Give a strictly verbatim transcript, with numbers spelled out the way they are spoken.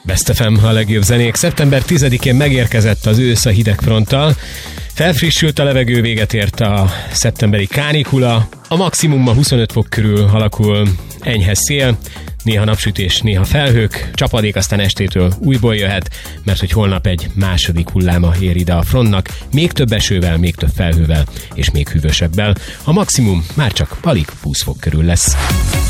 Best ef em, a legjobb zenék. szeptember tizedikén megérkezett az ősz a hidegfronttal. Felfrissült a levegő, véget ért a szeptemberi kánikula. A maximum ma huszonöt fok körül alakul, enyhe szél, néha napsütés, néha felhők, csapadék aztán estétől újból jöhet, mert hogy holnap egy második hulláma ér ide a frontnak, még több esővel, még több felhővel és még hűvösebbel. A maximum már csak alig húsz fok körül lesz.